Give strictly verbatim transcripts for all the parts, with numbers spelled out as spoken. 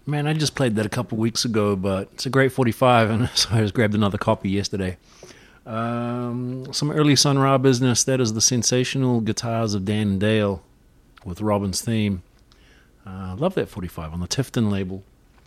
Man, I just played that a couple weeks ago, but it's a great forty-five, and so I just grabbed another copy yesterday. Um, some early Sun Ra business. That is the sensational guitars of Dan and Dale with Robin's theme. Uh, love that forty-five on the Tifton label.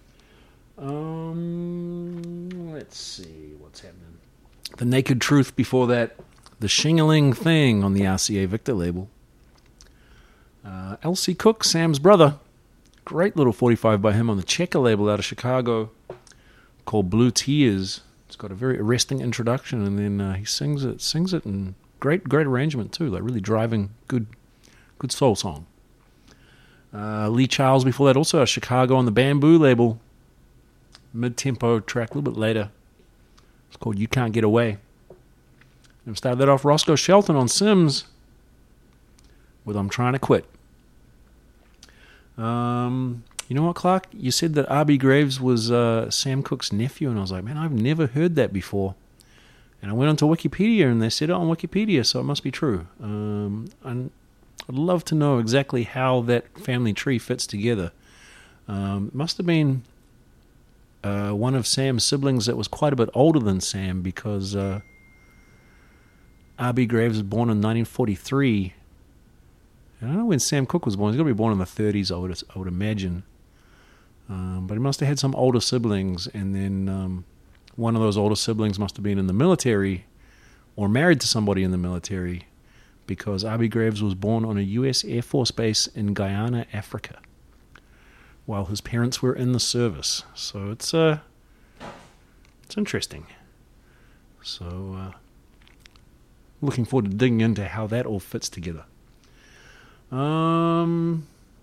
Um, let's see what's happening. The Naked Truth before that. The Shingling Thing on the R C A Victor label. Uh, L C Cook, Sam's brother. Great little forty-five by him on the Checker label out of Chicago called Blue Tears. It's got a very arresting introduction, and then uh, he sings it, sings it in great, great arrangement too. Like really driving, good, good soul song. Uh, Lee Charles before that, also out of Chicago on the Bamboo label. Mid-tempo track, a little bit later. It's called You Can't Get Away. And started that off Roscoe Shelton on Sims with I'm Trying to Quit. Um, you know what, Clark? You said that R B Graves was uh, Sam Cooke's nephew, and I was like, man, I've never heard that before. And I went onto Wikipedia, and they said it on Wikipedia, so it must be true. Um, and I'd love to know exactly how that family tree fits together. Um, it must have been uh, one of Sam's siblings that was quite a bit older than Sam, because uh, R B Graves was born in nineteen forty-three. I don't know when Sam Cooke was born. He's got to be born in the thirties, I would, I would imagine. Um, but he must have had some older siblings, and then um, one of those older siblings must have been in the military or married to somebody in the military, because R B Graves was born on a U S Air Force base in Guyana, Africa, while his parents were in the service. So it's uh, it's interesting. So uh, looking forward to digging into how that all fits together. Um,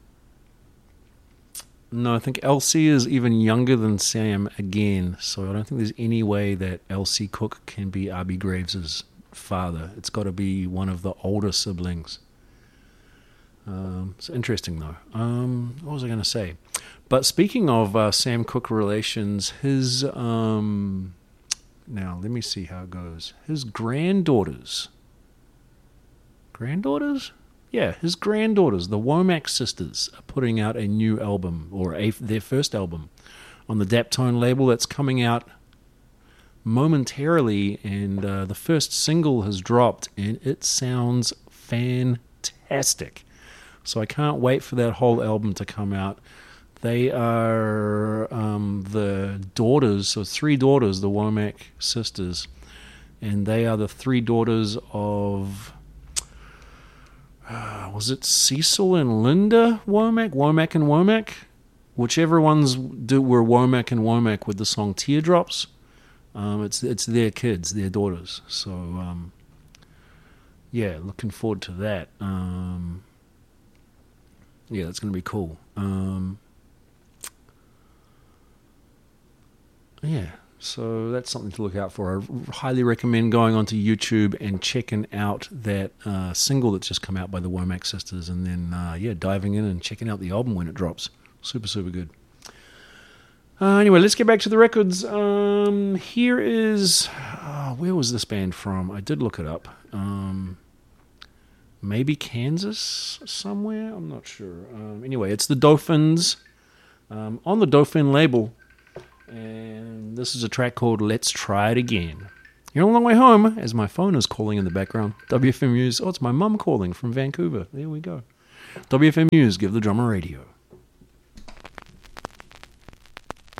no, I think L C is even younger than Sam again, so I don't think there's any way that L C Cook can be R B Graves' father. It's got to be one of the older siblings. Um, it's interesting, though. Um, what was I going to say? But speaking of uh, Sam Cooke relations, his, um, now let me see how it goes. His granddaughters, granddaughters? Yeah, his granddaughters, the Womack sisters, are putting out a new album, or a, their first album, on the Daptone label that's coming out momentarily, and uh, the first single has dropped, and it sounds fantastic. So I can't wait for that whole album to come out. They are um, the daughters, so three daughters, the Womack sisters, and they are the three daughters of... Uh, was it Cecil and Linda Womack? Womack and Womack? Whichever ones do, were Womack and Womack with the song Teardrops. Um, it's it's their kids, their daughters. So, um, yeah, looking forward to that. Um, yeah, that's going to be cool. Um, yeah. So that's something to look out for. I highly recommend going onto YouTube and checking out that uh, single that's just come out by the Womack sisters, and then uh, yeah, diving in and checking out the album when it drops. Super, super good. Uh, anyway, let's get back to the records. Um, here is uh, where was this band from? I did look it up. Um, maybe Kansas somewhere. I'm not sure. Um, anyway, it's the Dauphins um, on the Dauphin label. And this is a track called Let's Try It Again. You're on the long way home, as my phone is calling in the background. W F M News. Oh, it's my mum calling from Vancouver. There we go. W F M News, give the drummer radio.